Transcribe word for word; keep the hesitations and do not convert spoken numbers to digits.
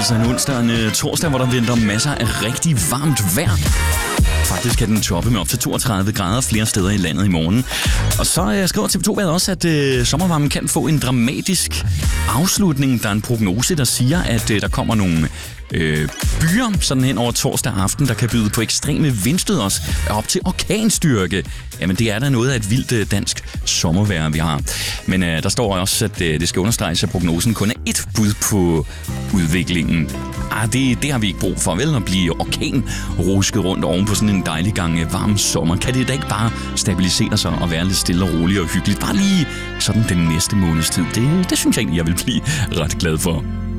altså en onsdag og en torsdag, hvor der venter masser af rigtig varmt vejr. Faktisk kan den toppe med op til toogtredive grader flere steder i landet i morgen. Og så skriver T V to også, at øh, sommervarmen kan få en dramatisk afslutning. Der er en prognose, der siger, at øh, der kommer nogle øh, byer sådan hen over torsdag aften, der kan byde på ekstreme vindstød også op til orkanstyrke. Jamen det er da noget af et vildt øh, dansk sommervejr, vi har. Men øh, der står også, at øh, det skal understreges, at prognosen kun er et bud på udviklingen. Ah, det, det har vi ikke brug for, vel? At blive orkanrusket rundt oven på sådan en dejlig gang varm sommer. Kan det da ikke bare stabilisere sig og være lidt stille og roligt og hyggeligt? Bare lige sådan den næste måneds tid. Det, det synes jeg egentlig, jeg vil blive ret glad for.